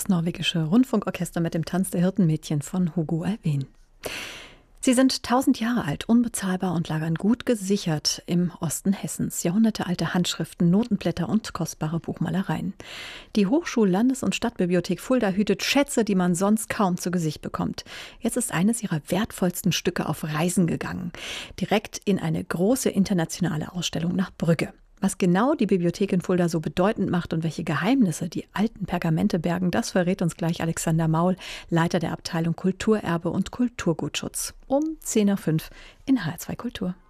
das norwegische Rundfunkorchester mit dem Tanz der Hirtenmädchen von Hugo Alfvén. Sie sind 1000 Jahre alt, unbezahlbar und lagern gut gesichert im Osten Hessens. Jahrhundertealte Handschriften, Notenblätter und kostbare Buchmalereien. Die Hochschul-, Landes- und Stadtbibliothek Fulda hütet Schätze, die man sonst kaum zu Gesicht bekommt. Jetzt ist eines ihrer wertvollsten Stücke auf Reisen gegangen. Direkt in eine große internationale Ausstellung nach Brügge. Was genau die Bibliothek in Fulda so bedeutend macht und welche Geheimnisse die alten Pergamente bergen, das verrät uns gleich Alexander Maul, Leiter der Abteilung Kulturerbe und Kulturgutschutz. Um 10:05 in HR2 Kultur.